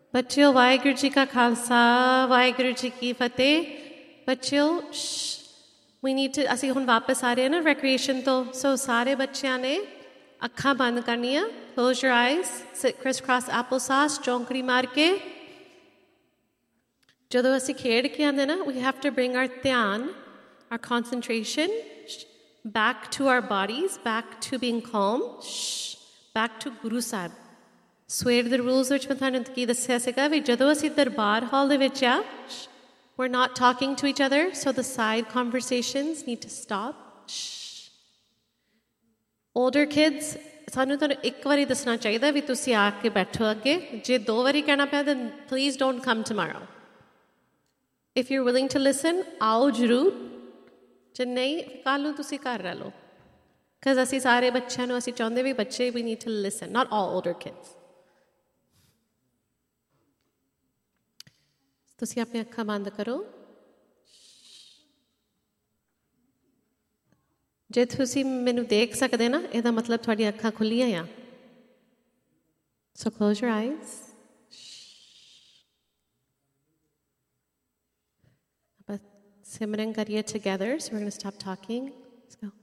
बच्चों वाहिगुरु जी का खालसा वाहिगुरु जी की फतेह बच्चों we need to ਅਸੀਂ ਹੁਣ ਵਾਪਸ ਆ ਰਹੇ ਹਾਂ ਨਾ recreation ਤੋਂ so ਸਾਰੇ ਬੱਚਿਆਂ ਨੇ ਅੱਖਾਂ ਬੰਦ ਕਰਨੀਆਂ close your eyes sit crisscross applesauce ਚੌਂਕੜੀ ਮਾਰ ਕੇ ਜਦੋਂ ਅਸੀਂ ਖੇਡ ਕੇ ਆਉਂਦੇ ਨਾ we have to bring our ਧਿਆਨ our concentration back to our bodies back to being calm back to Guru Sahib ਸਵੇਰ ਦੇ ਰੂਲਸ ਵਿੱਚ ਮੈਂ ਤੁਹਾਨੂੰ ਕੀ ਦੱਸਿਆ ਸੀਗਾ ਵੀ ਜਦੋਂ ਅਸੀਂ ਦਰਬਾਰ ਹਾਲ ਦੇ ਵਿੱਚ ਆ we're not talking to each other so the side conversations need to stop older kids ਸਾਨੂੰ ਤੁਹਾਨੂੰ ਇੱਕ ਵਾਰੀ ਦੱਸਣਾ ਚਾਹੀਦਾ ਵੀ ਤੁਸੀਂ ਆ ਕੇ ਬੈਠੋ ਅੱਗੇ ਜੇ ਦੋ ਵਾਰੀ ਕਹਿਣਾ ਪਿਆ then please don't come tomorrow if you're willing to listen ਆਓ ਜ਼ਰੂਰ ਜੇ ਨਹੀਂ ਕੱਲ੍ਹ ਨੂੰ ਤੁਸੀਂ ਘਰ ਰਹਿ ਲਓ because ਅਸੀਂ ਸਾਰੇ ਬੱਚਿਆਂ ਨੂੰ ਅਸੀਂ ਚਾਹੁੰਦੇ ਵੀ ਬੱਚੇ we need to listen not all older kids ਤੁਸੀਂ ਆਪਣੀਆਂ ਅੱਖਾਂ ਬੰਦ ਕਰੋ ਜੇ ਤੁਸੀਂ ਮੈਨੂੰ ਦੇਖ ਸਕਦੇ ਨਾ ਇਹਦਾ ਮਤਲਬ ਤੁਹਾਡੀਆਂ ਅੱਖਾਂ ਖੁੱਲੀਆਂ ਆ so close your eyes ਆਪਾਂ ਸਿਮਰਨ ਕਰੀਏ together so we're going to stop talking let's go